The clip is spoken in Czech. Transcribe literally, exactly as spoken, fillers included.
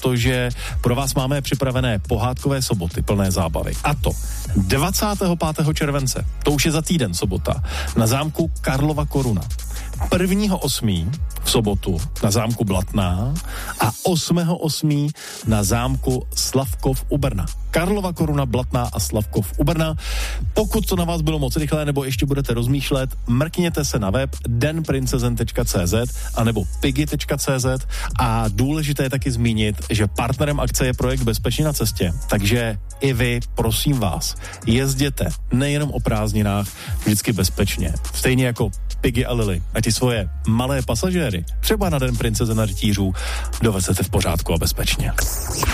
protože pro vás máme připravené pohádkové soboty plné zábavy. A to dvacátého pátého července, to už je za týden sobota, na zámku Karlova Koruna. prvního osmého v sobotu na zámku Blatná a osmého osmého na zámku Slavkov u Brna. Karlova Koruna, Blatná a Slavkov u Brna. Pokud to na vás bylo moc rychlé, nebo ještě budete rozmýšlet, mrkněte se na web den princezen tečka cé zet anebo piggy tečka cé zet a důležité je taky zmínit, že partnerem akce je projekt Bezpečně na cestě, takže i vy, prosím vás, jezděte nejenom o prázdninách, vždycky bezpečně. Stejně jako Piggy a Lily a ti svoje malé pasažéry, třeba na Den princezen a rytířů, dovezete v pořádku a bezpečně.